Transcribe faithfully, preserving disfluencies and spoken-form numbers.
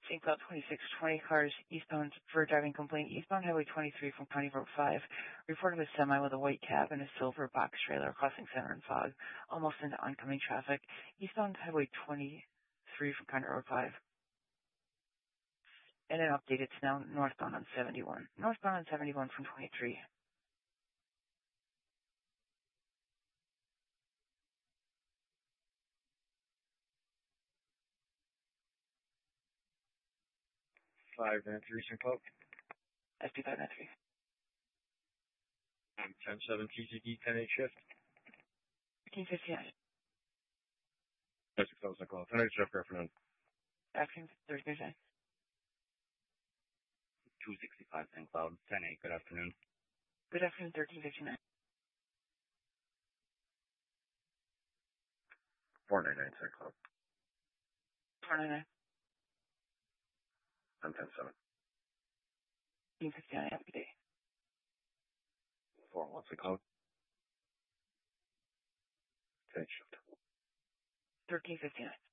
Saint Cloud twenty-six twenty cars eastbound for a driving complaint. Eastbound Highway twenty-three from County Road five. Reported a semi with a white cab and a silver box trailer crossing center and fog, almost into oncoming traffic. Eastbound Highway twenty-three from County Road five. And an update, it's now northbound on seventy-one. Northbound on seventy-one from twenty-three. five nine three, Saint Cloud. S P five nine three. Um, ten seven T C D, ten eight shift. fifteen fifty-nine. That's Cloud, Saint Cloud. ten eight shift, good afternoon. Afternoon, Thursday, Thursday. two sixty-five, Saint Cloud. ten eight, good afternoon. Good afternoon, thirteen fifty-nine. four ninety-nine, Saint Cloud. four ninety-nine. ten ten seven. fifteen fifty-nine, have a good day. four one, Saint Cloud. ten eight shift. thirteen fifty-nine.